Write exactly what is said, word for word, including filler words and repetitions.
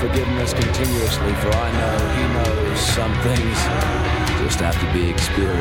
forgiven us continuously, for I know he knows some things just have to be experienced.